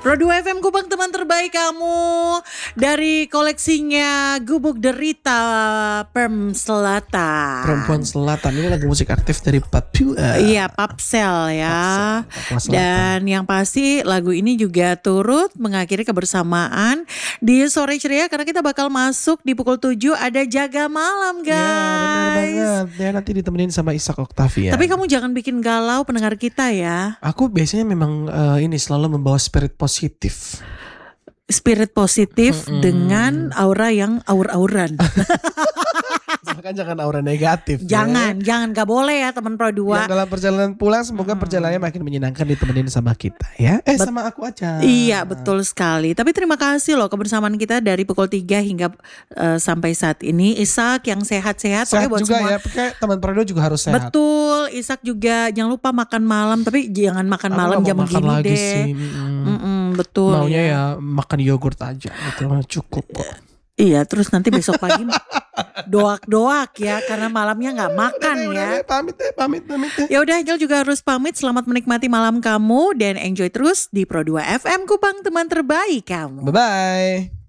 Pro 2 FM Kupang, teman terbaik kamu. Dari koleksinya Gubuk Derita Perm Selatan. Perempuan Selatan, ini lagu musik aktif dari Papua. Iya, Papsel ya. Papua Selatan. Dan yang pasti lagu ini juga turut mengakhiri kebersamaan di sore ceria, karena kita bakal masuk di pukul 7 ada Jaga Malam, guys. Ya, benar banget. Ya, nanti ditemenin sama Ishak Octavian. Tapi kamu jangan bikin galau pendengar kita ya. Aku biasanya memang ini selalu membawa spirit positif. Spirit positif dengan aura yang aur-auran. Bahkan jangan aura negatif. Jangan gak boleh ya teman Pro 2. Yang dalam perjalanan pulang semoga perjalanannya makin menyenangkan ditemenin sama kita ya. Sama aku aja. Iya, betul sekali. Tapi terima kasih loh kebersamaan kita dari pukul 3 hingga sampai saat ini. Ishak yang sehat-sehat. Sehat buat juga semua. ya, kayak teman Pro 2 juga harus sehat. Betul, Ishak juga jangan lupa makan malam. Tapi jangan makan Aku malam gak mau jam makan begini lagi deh. sih. Betul. Maunya ya makan yogurt aja gitu, cukup kok. Iya, terus nanti besok pagi doak ya, karena malamnya nggak makan ya. Pamit deh. Ya udah, Angel juga harus pamit. Selamat menikmati malam kamu dan enjoy terus di Pro 2 FM Kupang, teman terbaik kamu. Bye bye.